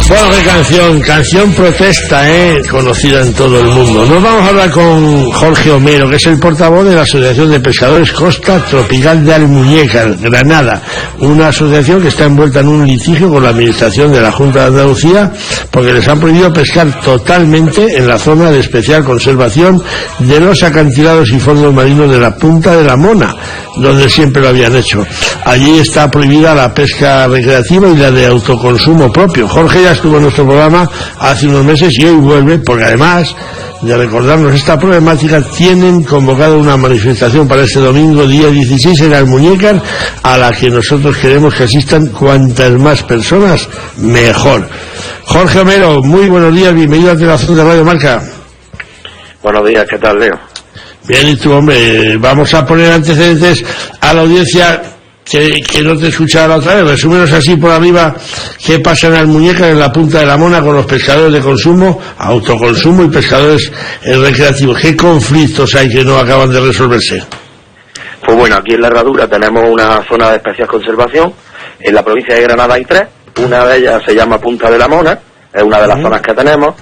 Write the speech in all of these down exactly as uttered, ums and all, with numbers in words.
Bueno, qué canción, canción protesta, eh, conocida en todo el mundo. Nos vamos a hablar con Jorge Homero, que es el portavoz de la Asociación de Pescadores Costa Tropical de Almuñécar, Granada, una asociación que está envuelta en un litigio con la administración de la Junta de Andalucía porque les han prohibido pescar totalmente en la zona de especial conservación de los acantilados y fondos marinos de la Punta de la Mona, donde siempre lo habían hecho. Allí está prohibida la pesca recreativa y la de autoconsumo propio. Jorge ya estuvo en nuestro programa hace unos meses y hoy vuelve porque además de recordarnos esta problemática tienen convocado una manifestación para este domingo día dieciséis en Almuñécar, a la que nosotros queremos que asistan cuantas más personas mejor. Jorge Homero, muy buenos días, bienvenido a la Televisión de Radio Marca. Buenos días, ¿qué tal, Leo? Bien, y tú, hombre, vamos a poner antecedentes a la audiencia que, que no te escuchaba la otra vez. Resúmenos así por arriba qué pasa en Almuñécar, en la Punta de la Mona, con los pescadores de consumo, autoconsumo y pescadores eh, recreativos. ¿Qué conflictos hay que no acaban de resolverse? Pues bueno, aquí en la Herradura tenemos una zona de especial conservación. En la provincia de Granada hay tres. Una de ellas se llama Punta de la Mona, es una de las uh-huh. zonas que tenemos,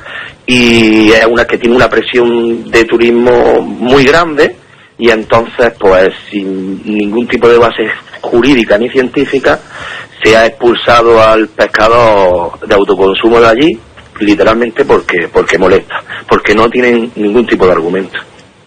y es una que tiene una presión de turismo muy grande, y entonces, pues, sin ningún tipo de base jurídica ni científica, se ha expulsado al pescador de autoconsumo de allí, literalmente porque porque molesta, porque no tienen ningún tipo de argumento.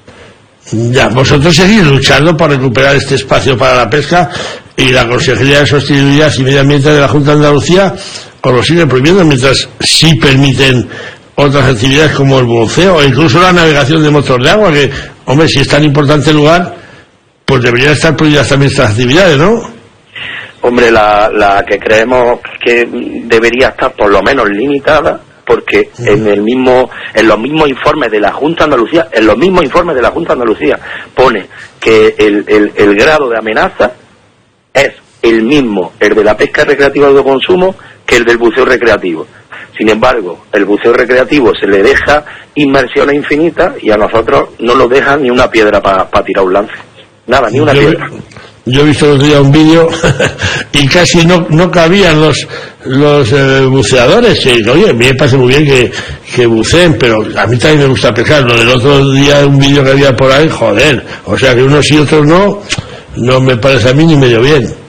Ya, vosotros seguís luchando por recuperar este espacio para la pesca, y la Consejería de Sostenibilidad y Medio Ambiente de la Junta de Andalucía os lo sigue prohibiendo, mientras sí permiten otras actividades como el buceo o incluso la navegación de motor de agua, que, hombre, si es tan importante el lugar, pues deberían estar prohibidas también estas actividades, ¿no? Hombre, la, la que creemos que debería estar por lo menos limitada, porque uh-huh. en el mismo, en los mismos informes de la Junta de Andalucía, en los mismos informes de la Junta de Andalucía pone que el, el, el grado de amenaza es el mismo, el de la pesca recreativa de autoconsumo, que el del buceo recreativo. Sin embargo, el buceo recreativo se le deja inmersiones infinitas y a nosotros no nos dejan ni una piedra para pa tirar un lance. Nada, ni una yo, piedra. Yo he visto el otro día un vídeo y casi no no cabían los los eh, buceadores. Y, oye, a mí me parece muy bien que, que buceen, pero a mí también me gusta pescar. Lo del otro día, un vídeo que había por ahí, joder. O sea, que unos y otros no, no me parece a mí ni medio bien.